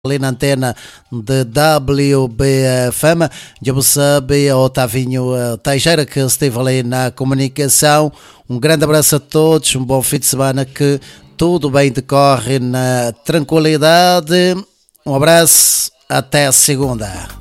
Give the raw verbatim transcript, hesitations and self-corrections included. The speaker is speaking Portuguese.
ali na antena de W B F M. Já você sabe, Otavinho Teixeira, que esteve ali na comunicação. Um grande abraço a todos, um bom fim de semana, que tudo bem decorre na tranquilidade. Um abraço, até segunda.